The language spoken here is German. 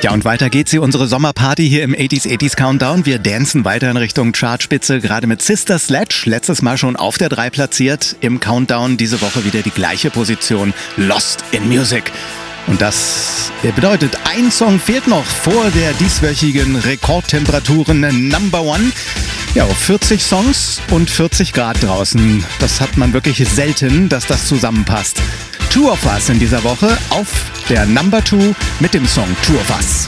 Ja, und weiter geht sie, unsere Sommerparty hier im 80s Countdown. Wir dancen weiter in Richtung Chartspitze, gerade mit Sister Sledge. Letztes Mal schon auf der 3 platziert. Im Countdown diese Woche wieder die gleiche Position. Lost in Music. Und das bedeutet, ein Song fehlt noch vor der dieswöchigen Rekordtemperaturen Number One. Ja, 40 Songs und 40 Grad draußen. Das hat man wirklich selten, dass das zusammenpasst. Two of Us in dieser Woche auf der Number 2 mit dem Song Two of Us.